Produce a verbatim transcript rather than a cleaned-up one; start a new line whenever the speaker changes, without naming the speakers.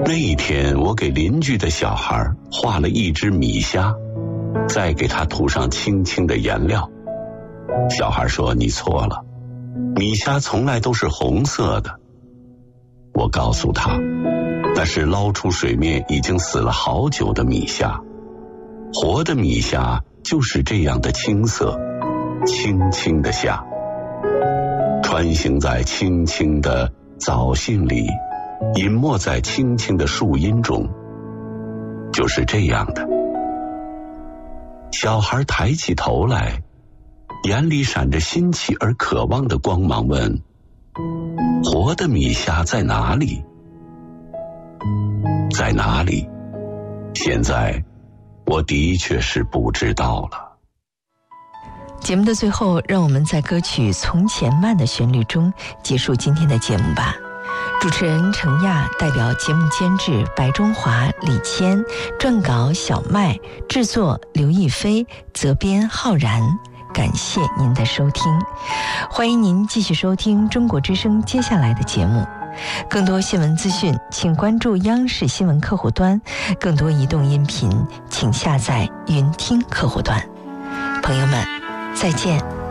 那一天，我给邻居的小孩画了一只米虾，再给他涂上轻轻的颜料。小孩说：“你错了，米虾从来都是红色的。”我告诉他，那是捞出水面已经死了好久的米虾，活的米虾就是这样的青色，青青的虾，穿行在青青的藻荇里，隐没在青青的树荫中，就是这样的。小孩抬起头来，眼里闪着新奇而渴望的光芒，问：“活的米虾在哪里？在哪里？”现在我的确是不知道了。
节目的最后，让我们在歌曲《从前慢》的旋律中结束今天的节目吧。主持人程亚，代表节目监制白中华、李谦，撰稿小麦，制作刘亦菲，责编浩然。感谢您的收听，欢迎您继续收听中国之声接下来的节目。更多新闻资讯请关注央视新闻客户端，更多移动音频请下载云听客户端。朋友们，再见。